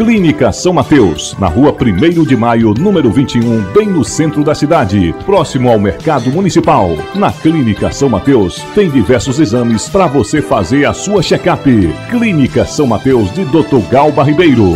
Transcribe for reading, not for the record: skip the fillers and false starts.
Clínica São Mateus, na rua 1º de Maio, número 21, bem no centro da cidade, próximo ao Mercado Municipal. Na Clínica São Mateus, tem diversos exames para você fazer a sua check-up. Clínica São Mateus de Dr. Galba Ribeiro.